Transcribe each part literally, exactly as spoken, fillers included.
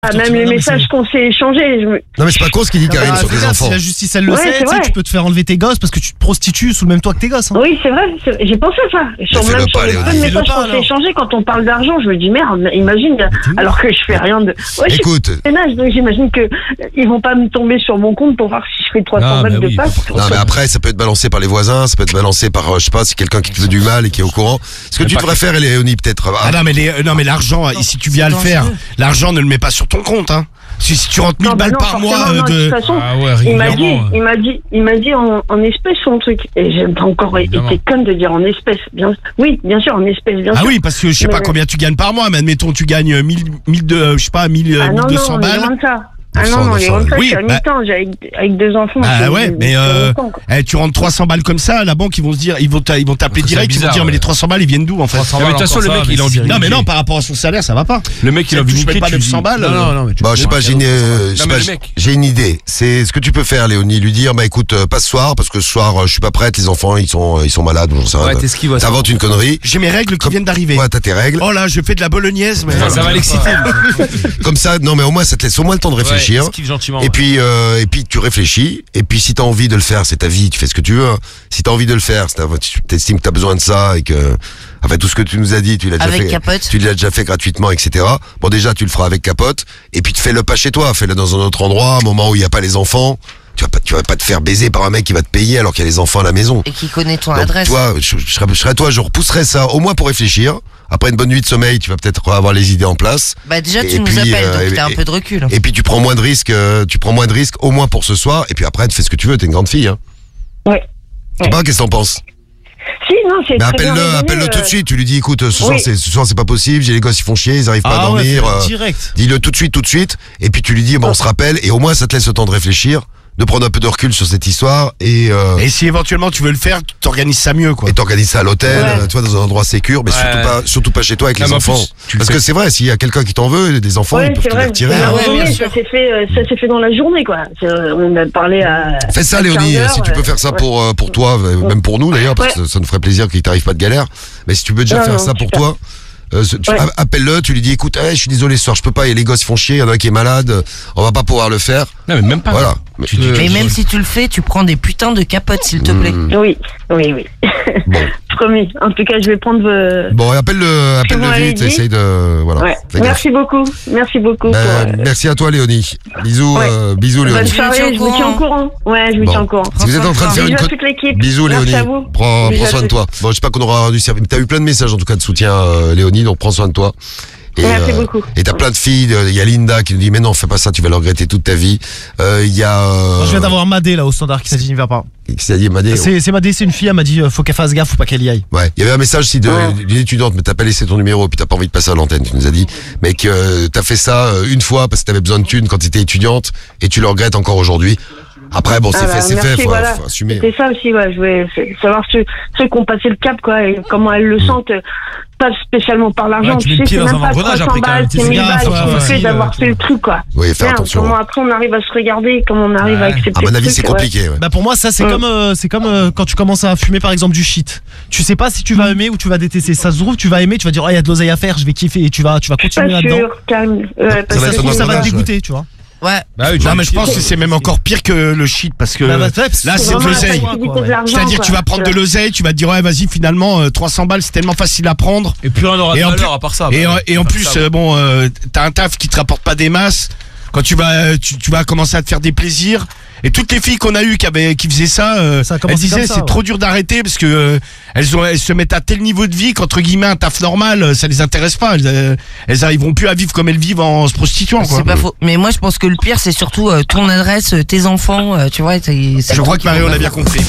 Ah, même les messages qu'on s'est échangés. Je me... Non mais c'est pas con ce qu'il dit Karine Ah, sur tes regarde, enfants. si la justice elle le Ouais, sait, c'est tu sais, vrai. tu peux te faire enlever tes gosses parce que tu te prostitues sous le même toit que tes gosses. Hein. Oui, c'est vrai, c'est- j'ai pensé à ça. Sur, fais-le même pas, sur les Léonie. peu de Fais-le messages pas, qu'on s'est alors. échangés, quand on parle d'argent, je me dis merde, imagine, alors que je fais rien de. Ouais, je suis Écoute, ménage, donc j'imagine que euh, ils vont pas me tomber sur mon compte pour voir si je fais trois cents Ah, balles bah de oui, passe. non mais après ça peut être balancé par les voisins, ça peut être balancé par euh, je sais pas si quelqu'un qui te veut du mal et qui est au courant. Ce que tu devrais faire Léonie peut-être. Ah non mais les, euh, non mais l'argent, euh, si tu viens à le faire, l'argent ne le mets pas sur ton compte. Hein. Si, si tu rentres mille Non, bah balles non, par mois forcément, euh, non, de. de toute façon, Ah ouais, il m'a dit, régulièrement. il m'a dit, il m'a dit en, en espèces son truc. Et j'ai pas encore Évidemment. été conne de dire en espèces. Bien, oui, bien sûr, en espèces, bien Ah sûr. oui, parce que je sais Mais- pas combien tu gagnes par mois, mais admettons tu gagnes mille, mille deux, je sais pas, mille, Ah non, mille deux cents non, on est balles. loin de ça. Ah neuf cents, non, non, on est loin de ça, Oui, je suis à bah- mi-temps, j'ai avec, avec deux enfants. Ah c'est- ouais, c'est- mais c'est euh, mi-temps, quoi. eh, tu rentres trois cents balles comme ça, la banque ils vont se dire, ils vont t'a- ils vont t'appeler C'est direct, ils vont bizarre, dire mais ouais. les trois cents balles ils viennent d'où en fait? trois cents Ah, mais de balles, toute façon, encore le mec, ça, il a mais envie de c'est- Non mais non, par rapport à son salaire, ça va pas. Le mec, il a Tu envie de toucherais niquer, pas tu neuf dis- cents balles. Non, non, non, mais tu Bon, je sais pas, j'ai une, euh, je sais Non, pas, mais le j'ai- mec. j'ai une idée. C'est ce que tu peux faire, Léonie, lui dire, bah écoute, euh, pas ce soir, parce que ce soir, euh, je suis pas prête, les enfants, ils sont, euh, ils sont malades, j'en sais rien. Ouais, t'esquives, ouais, ça. T'inventes une connerie. J'ai mes règles qui viennent d'arriver. Ouais, t'as tes règles. Oh là, je fais de la bolognaise, mais. Ça, ça va l'exciter. Comme ça, non mais au moins, ça te laisse au moins le temps de réfléchir. Ouais, esquive gentiment. Et puis, euh, et puis tu réfléchis. Et puis, si t'as envie de le faire, c'est ta vie. Tu fais ce que tu veux. hein. Si t'as envie de le faire, c'est ta- tu t'estimes que t'as besoin de ça et que, enfin, tout ce que tu nous as dit, tu l'as déjà Avec fait. Capote. Tu l'as déjà fait gratuitement, et cetera. Bon, déjà, tu le feras avec Capote. Et puis, fais-le pas chez toi. Fais-le dans un autre endroit, un moment où il y a pas les enfants. Tu vas pas, tu vas pas te faire baiser par un mec qui va te payer alors qu'il y a les enfants à la maison. Et qui connaît ton Donc, adresse. toi, je, je serais, je serais toi, je repousserais ça au moins pour réfléchir. Après une bonne nuit de sommeil, tu vas peut-être avoir les idées en place. Bah déjà tu Et nous puis, appelles, euh, donc et- t'as un et- peu de recul. Et puis tu prends moins de risques, euh, tu prends moins de risques au moins pour ce soir. Et puis après, tu fais ce que tu veux. T'es une grande fille, hein. Ouais. Je sais pas, qu'est-ce que t'en penses? Si, non, c'est Mais très appelle-le, bien raisonné, appelle-le tout de euh, suite. Tu lui dis, écoute, ce soir, oui. c'est, ce soir, c'est pas possible. J'ai les gosses, ils font chier, ils arrivent pas à Ah ouais, dormir. fais-le euh, direct. Dis-le tout de suite, tout de suite. Et puis tu lui dis, bon, on se rappelle. Et au moins, ça te laisse le temps de réfléchir, de prendre un peu de recul sur cette histoire et euh, Et si éventuellement tu veux le faire, tu t'organises ça mieux quoi. et t'organises ça à l'hôtel, Ouais. euh, tu vois, dans un endroit sécure, mais Ouais. surtout pas, surtout pas chez toi avec Non, les mais en enfants. plus, tu le Parce fais- que c'est vrai, s'il y a quelqu'un qui t'en veut, des enfants, Ouais, ils peuvent c'est te vrai. les retirer. Ah hein. ouais, bien oui, sûr. ça s'est fait, euh, ça s'est fait dans la journée, quoi. C'est, euh, On a parlé à. Fais ça, à Léonie, quinze heures, si tu peux euh, faire ça ouais. pour, euh, pour toi, euh, même pour nous d'ailleurs, parce que ça nous ferait plaisir qu'il t'arrive pas de galère. Mais si tu peux déjà Non, faire non, ça pour super. toi, euh, ce- tu, Ouais. a- appelle-le, tu lui dis, écoute, eh, je suis désolé ce soir, je peux pas, et les gosses font chier, il y en a un qui est malade, euh, on va pas pouvoir le faire. Non, mais même pas. Voilà. Mais Tu tu- te- Mais même si tu le fais, tu prends des putains de capotes s'il te plaît. Mm. Oui, oui, oui. Bon. Promis. En tout cas, je vais prendre. euh, Bon, appelle-le, appelle-le Comment elle vite, dit essaye de, voilà. Ouais. Fais gaffe. Merci beaucoup. Merci beaucoup. Ben, pour, euh, merci à toi, Léonie. Bisous, Ouais. euh, bisous, Bonne Léonie. Tu me tiens soirée, au je vous tiens au courant. Ouais, je vous Bon. tiens au courant. Si vous êtes en train de faire Bisous une à co- toute l'équipe. Bisous, Merci Léonie. à vous. Prends, Bisous prends à soin de tous. toi. Bon, je sais pas qu'on aura du service. T'as eu plein de messages, en tout cas, de soutien, euh, Léonie, donc prends soin de toi. Et, Merci beaucoup. Et t'as plein de filles. Il y a Linda qui nous dit, mais non, fais pas ça, tu vas le regretter toute ta vie. Euh, Il y a, euh, Je viens d'avoir Madé là au standard qui s'est dit n'y va pas. qui s'est dit, Madé, C'est c'est Madé, c'est une fille, elle m'a dit euh, faut qu'elle fasse gaffe, faut pas qu'elle y aille. ouais. Il y avait un message aussi de, Ouais. d'une étudiante, mais t'as pas laissé ton numéro, puis t'as pas envie de passer à l'antenne. Tu nous as dit, mais que euh, t'as fait ça euh, une fois parce que t'avais besoin de thunes quand t'étais étudiante, et tu le regrettes encore aujourd'hui. Après, bon, c'est Ah fait, bah, c'est merci, fait, faut, voilà. faut assumer. C'est ça aussi, ouais. Je voulais savoir ceux, ceux qui ont passé le cap, quoi, et comment elles le sentent. euh, Pas spécialement par l'argent. Ouais, tu mets tu le sais, pied c'est dans même un pas engrenage trois cents après, quand même. balles, T'es c'est mille gaffe, balles ouais, qui ouais, fait ouais. d'avoir fait le truc, quoi. Oui, faire Merde, attention. comment après on arrive à se regarder, comment on arrive à Ouais. accepter À mon le avis, truc, c'est ouais. compliqué, ouais. Bah pour moi ça c'est Mm. comme euh, c'est comme euh, quand tu commences à fumer par exemple du shit. Tu sais pas si tu vas aimer ou tu vas détester. Ça se trouve tu vas aimer, tu vas dire oh il y a de l'oseille à faire, je vais kiffer et tu vas tu vas Pas continuer là-dedans. sûr, calme. Ouais, Ça parce va Ça être se que trouve, ça va te engrenage, dégoûter, tu vois. Ouais. Bah oui, tu Non vas- mais je pense que c'est même encore pire que le shit parce que Bah, bah, ouais, parce que là c'est c'est de vraiment la l'oseille. facilité de l'argent, C'est-à-dire que tu quoi. vas prendre de l'oseille, tu vas te dire ouais vas-y finalement euh, trois cents balles c'est tellement facile à prendre. Et plus rien n'aura de Et en valeur plus- à part ça. Et, bah, euh, et en comme plus ça, euh, bon euh, t'as un taf qui te rapporte pas des masses. Quand tu vas euh, tu, tu vas commencer à te faire des plaisirs. Et toutes les filles qu'on a eues qui avaient qui faisaient ça, euh, Ça a elles commencé disaient comme ça, c'est ouais. trop dur d'arrêter parce que euh, elles ont elles se mettent à tel niveau de vie qu'entre guillemets un taf normal euh, ça les intéresse pas. Elles, euh, elles arriveront plus à vivre comme elles vivent en se prostituant quoi. C'est pas faux. Mais moi, je pense que le pire, c'est surtout euh, ton adresse, euh, tes enfants, euh, tu vois. c'est- c'est Je crois toi que qui Mario vas l'a bien compris.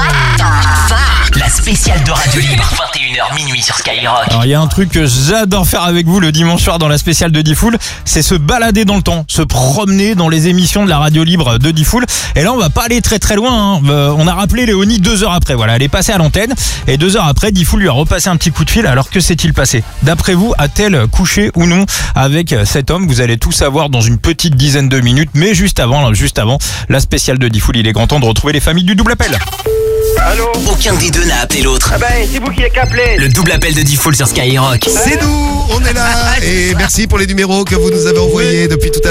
La spéciale de Radio Libre, vingt et une heures minuit sur Skyrock. Alors il y a un truc que j'adore faire avec vous le dimanche soir dans la spéciale de Diffoul, c'est se balader dans le temps, se promener dans les émissions de la radio libre de Diffoul. Et là on va pas aller très très loin, hein. Euh, on a rappelé Léonie deux heures après, voilà, elle est passée à l'antenne et deux heures après Diffoul lui a repassé un petit coup de fil. Alors que s'est-il passé? D'après vous, a-t-elle couché ou non avec cet homme? Vous allez tout savoir dans une petite dizaine de minutes, mais juste avant, juste avant la spéciale de Diffoul, il est grand temps de retrouver les familles du double appel. Allô? Aucun des deux n'a appelé l'autre. Ah ben, c'est vous qui l'avez appelé. Le double appel de Diffoul sur Skyrock. C'est nous, on est là et merci pour les numéros que vous nous avez envoyés depuis tout à l'heure.